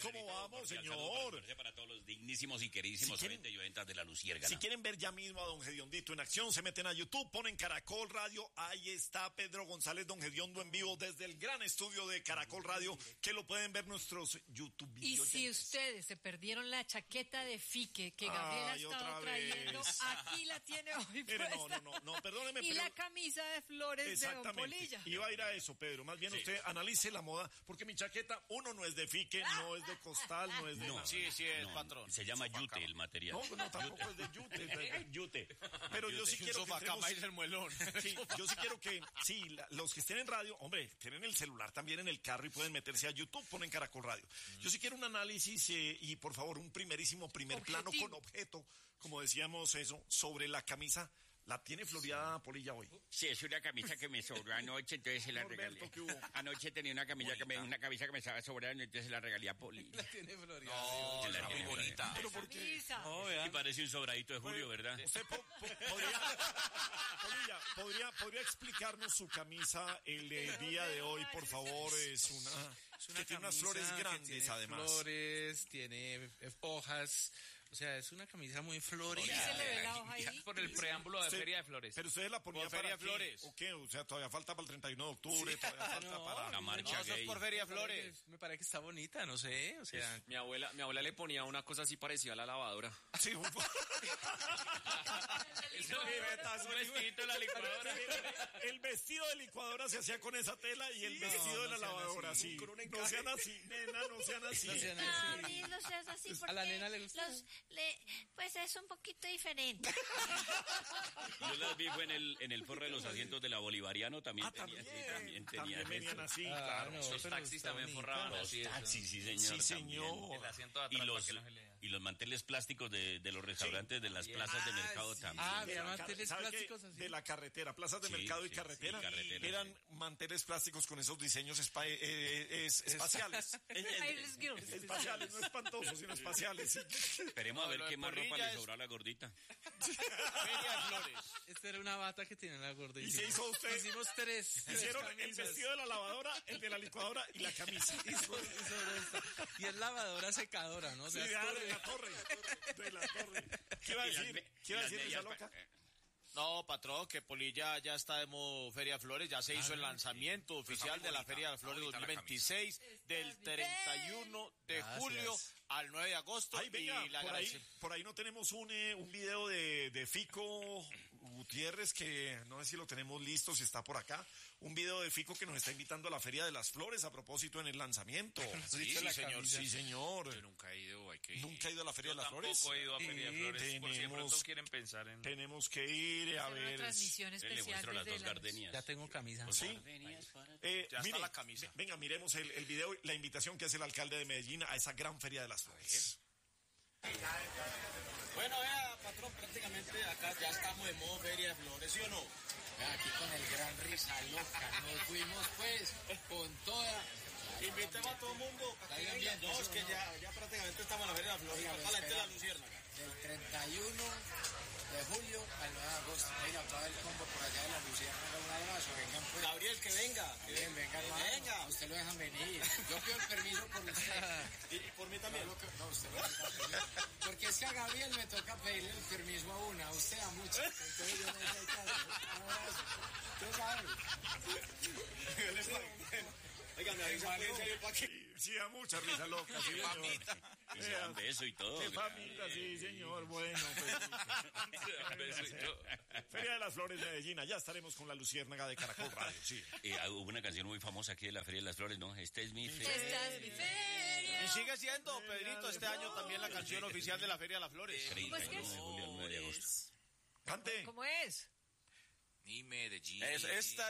¿cómo vamos, señor? Saludo para todos los dignísimos y queridísimos oyentes y oyentas de La Luciérnaga. Si quieren ver ya mismo a don Gediondito en acción, se meten a YouTube, ponen Caracol Radio, ahí está Pedro González, don Gediondo en vivo desde el gran estudio de Caracol Radio, que lo pueden ver nuestros YouTube videos. Y si ustedes se perdieron la chaqueta de Fique que Gabriel ha estado trayendo, aquí la tiene hoy. Mire, no, perdóneme. Y la camisa de flores de Don Polilla. Iba a ir a eso, Pedro. Más bien usted analice la moda, porque mi chaqueta, uno no es de Fique, no es de costal, no es de nada. Sí, es patrón. Se llama yute el material. No, tampoco es de yute. Yute. Pero yo sí quiero que entremos... el muelón. Sí, yo sí quiero que, los que estén en radio, hombre, tienen el celular también en el carro y pueden meterse a YouTube, ponen Caracol Radio. Yo sí quiero un análisis y por favor un primer plano con objeto, como decíamos eso, sobre la camisa. ¿La tiene floreada Polilla hoy? Sí, es una camisa que me sobró anoche, entonces se la regalé. Anoche tenía una camisa que me estaba sobrando, entonces se la regalé a Polilla. La tiene floreada. La tiene bonita. ¿Pero por qué? Y parece un sobradito de Julio, ¿verdad? Usted podría explicarnos su camisa el día de hoy, por favor. Es una que tiene unas flores grandes, tiene además. Flores, tiene hojas. O sea, es una camisa muy florida. ¿Se le ve la hoja ahí? Por el preámbulo de Feria de Flores. Pero ustedes la ponían para Feria de Flores. ¿O qué? O sea, todavía falta para el 31 de octubre, todavía falta para la marcha gay. Por Feria de Flores. Me parece que está bonita, no sé, o sea... Mi abuela le ponía una cosa así parecida a la lavadora. Sí, un vestidito de la licuadora. El vestido de licuadora se hacía con esa tela y el vestido de la lavadora, sí. No sean así, nena, no sean así. No seas así porque... A la nena le gusta. Pues es un poquito diferente. Yo las vi fue en el forro de los asientos de la Bolivariano, también tenía venían así, claro. Los taxis también forraban así. Los taxis, sí, señor. Sí, señor. El asiento de atrás y los manteles plásticos de los restaurantes de las plazas de mercado también. Había manteles plásticos así. De la carretera, plazas de mercado y carretera. Eran manteles plásticos con esos diseños espaciales. Espaciales, no espantosos, sino espaciales. Esperemos a ver qué más ropa le sobra a la gordita. Feria Flores. Esta era una bata que tiene la gordita. ¿Y se hizo usted? Hicimos tres. Hicieron el vestido de la lavadora, el de la licuadora y la camisa. Y es lavadora secadora, ¿no? O sea, sí, de la torre. ¿Qué iba a decir esa loca? No, patrón, que Polilla ya está de modo Feria Flores, ya se hizo el lanzamiento oficial de la Feria de Flores 2026 del 31 de julio al 9 de agosto. Ay, venga, por ahí no tenemos un video de Fico Gutiérrez, que no sé si lo tenemos listo, si está por acá. Un video de Fico que nos está invitando a la Feria de las Flores a propósito en el lanzamiento. Sí, señor. Sí, señor. Yo nunca he ido, hay que ir. ¿Nunca he ido a la Feria de las Flores? Tampoco he ido a Feria de Flores, por si de pronto quieren pensar en... Tenemos que ir a ver... Una transmisión especial. Le muestro las dos gardenias. Ya tengo camisa. ¿Sí? Ya está la camisa. Venga, miremos el video, la invitación que hace el alcalde de Medellín a esa gran Feria de las Flores. Bueno, vea, patrón, prácticamente acá ya estamos de modo Feria de Flores, ¿sí o no? Vea, aquí con el gran Risa Loca, nos fuimos pues con toda... Invitemos a todo el mundo. No, es que ya prácticamente estamos en la Feria de las Flores, acá la gente de La Luciérnaga. Del 31 de julio al 9 de agosto. Mira, todo el combo por allá de La Luciérnaga, un abrazo, vengan pues. Gabriel, que venga. Venga. Usted lo dejan venir. Yo pido el permiso por usted. ¿Y por mí también? No, usted no necesita permiso. Porque es que a Gabriel me toca pedirle el permiso a usted a muchos. Entonces yo no sé qué hacer. Un abrazo. ¿Usted sabe? Oiga, me avisa en serio para que... Sí, a mucha Risa Loca, sí, señor. Y se dan beso y todo. Qué famita, sí, señor. Bueno, pues... Se dan beso y todo. Feria de las Flores de Medellín, ya estaremos con la Luciérnaga de Caracol Radio, sí. Hubo una canción muy famosa aquí de la Feria de las Flores, ¿no? Esta es mi feria. Esta es mi feria. Y sigue siendo, Pedrito, este año también la canción oficial de la Feria de las Flores. 31 de julio al 9 de agosto. Cante. ¿Cómo es? Ni Medellín. Esta